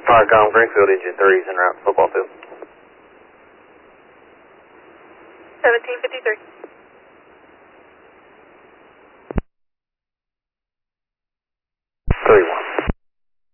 Firecom, Greenfield, engine 3 is en route to football field. 1753. 3-1.